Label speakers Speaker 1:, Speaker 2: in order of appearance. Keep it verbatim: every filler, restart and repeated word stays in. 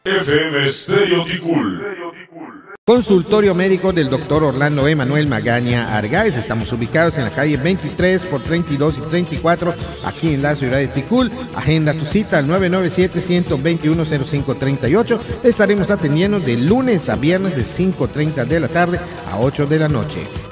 Speaker 1: F M Stereo Ticul.
Speaker 2: Consultorio médico del doctor Orlando Emanuel Magaña Argáez. Estamos ubicados en la calle veintitrés por treinta y dos y treinta y cuatro, aquí en la ciudad de Ticul. Agenda tu cita al nueve nueve siete, uno dos uno, cero cinco tres ocho. Estaremos atendiendo de lunes a viernes de cinco y treinta de la tarde a ocho de la noche.